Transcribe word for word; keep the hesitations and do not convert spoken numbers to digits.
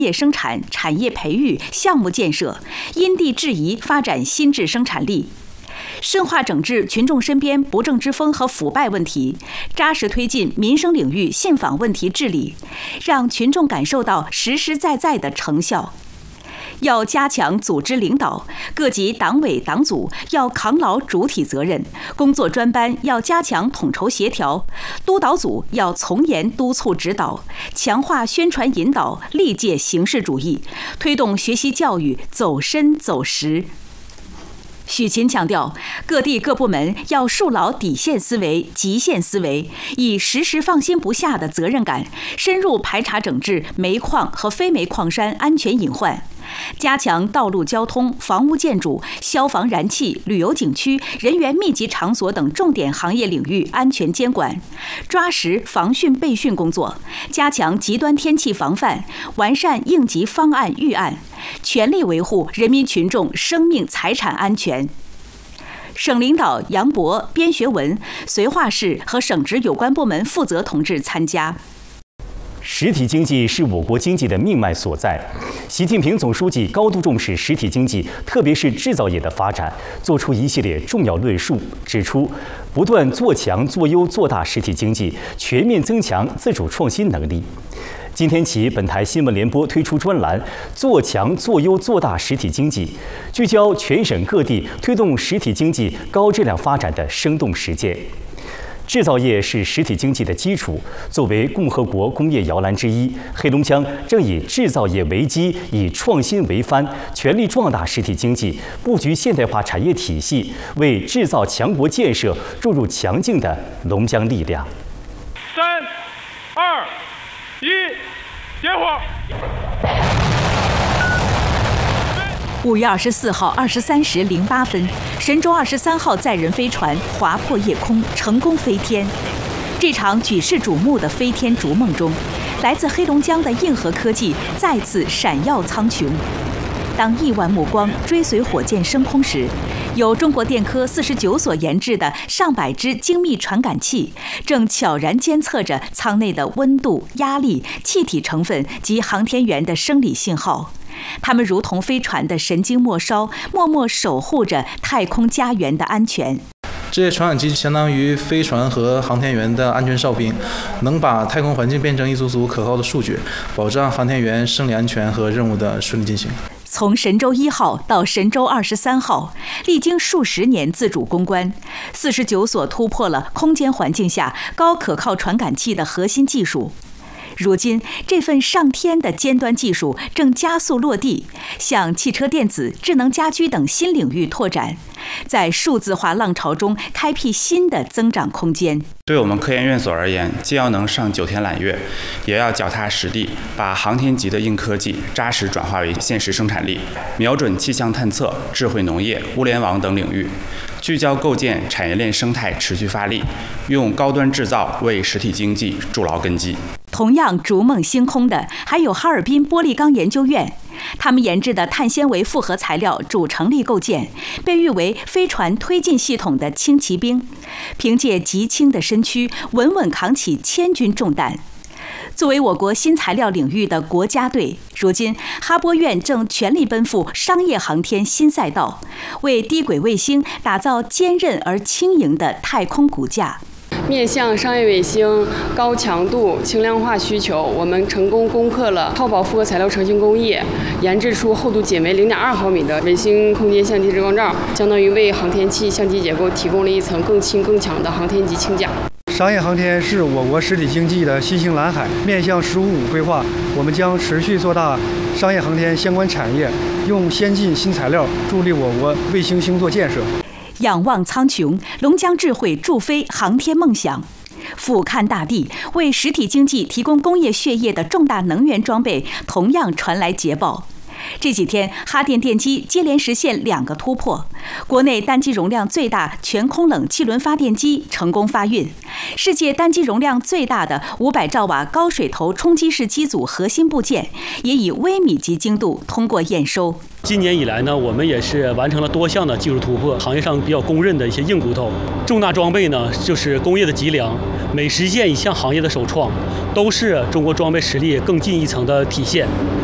业生产、产业培育、项目建设，因地制宜发展新质生产力。深化整治群众身边不正之风和腐败问题，扎实推进民生领域信访问题治理，让群众感受到实实在在的成效。要加强组织领导，各级党委党组要扛牢主体责任，工作专班要加强统筹协调，督导组要从严督促指导，强化宣传引导，力戒形式主义，推动学习教育走深走实。许勤强调，各地各部门要树牢底线思维、极限思维，以时时放心不下的责任感，深入排查整治煤矿和非煤矿山安全隐患，加强道路交通、房屋建筑、消防燃气、旅游景区、人员密集场所等重点行业领域安全监管，抓实防汛备汛工作，加强极端天气防范，完善应急方案预案，全力维护人民群众生命财产安全。省领导杨博、边学文、绥化市和省直有关部门负责同志参加。 实体经济是我国经济的命脉所在。习近平总书记高度重视实体经济，特别是制造业的发展，作出一系列重要论述，指出不断做强、做优、做大实体经济，全面增强自主创新能力。今天起，本台新闻联播推出专栏“做强、做优、做大实体经济”，聚焦全省各地推动实体经济高质量发展的生动实践。制造业是实体经济的基础，作为共和国工业摇篮之一，黑龙江正以制造业为基，以创新为帆，全力壮大实体经济，布局现代化产业体系，为制造强国建设注入强劲的龙江力量。 三、二、一，点火！ 五月二十四号二十三时零八分，神舟二十三号载人飞船划破夜空，成功飞天。这场举世瞩目的飞天逐梦中，来自黑龙江的硬核科技再次闪耀苍穹。当亿万目光追随火箭升空时，由中国电科四十九所研制的上百只精密传感器，正悄然监测着舱内的温度、压力、气体成分及航天员的生理信号。它们如同飞船的神经末梢，默默守护着太空家园的安全。 这些传感器相当于飞船和航天员的安全哨兵，能把太空环境变成一组组可靠的数据，保障航天员生理安全和任务的顺利进行。 从神舟一号到神舟二十三号，历经数十年自主攻关，四十九所突破了空间环境下高可靠传感器的核心技术。如今，这份上天的尖端技术正加速落地，向汽车电子、智能家居等新领域拓展，在数字化浪潮中开辟新的增长空间。 对我们科研院所而言，既要能上九天揽月，也要脚踏实地，把航天级的硬科技扎实转化为现实生产力，瞄准气象探测、智慧农业、物联网等领域，聚焦构建产业链生态持续发力，用高端制造为实体经济筑牢根基。 同样逐梦星空的还有哈尔滨玻璃钢研究院，他们研制的碳纤维复合材料主成立构件，被誉为飞船推进系统的轻骑兵，凭借极轻的身躯，稳稳扛起千钧重担。作为我国新材料领域的国家队，如今哈玻院正全力奔赴商业航天新赛道，为低轨卫星打造坚韧而轻盈的太空骨架。 面向商业卫星高强度轻量化需求，我们成功攻克了超薄复合材料成型工艺，研制出厚度仅为零点二毫米的卫星空间相机日光罩，相当于为航天器相机结构提供了一层更轻更强的航天级轻甲。 商业航天是我国实体经济的新兴蓝海，面向“十五五”规划，我们将持续做大商业航天相关产业，用先进新材料助力我国卫星星座建设。 仰望苍穹，龙江智慧助飞航天梦想；俯瞰大地，为实体经济提供工业血液的重大能源装备同样传来捷报。这几天，哈电电机接连实现两个突破：国内单机容量最大全空冷气轮发电机成功发运，世界单机容量最大的五百兆瓦高水头冲击式机组核心部件也以微米级精度通过验收。 今年以来呢，我们也是完成了多项的技术突破，行业上比较公认的一些硬骨头。重大装备呢，就是工业的脊梁，每实现一项行业的首创，都是中国装备实力更进一层的体现。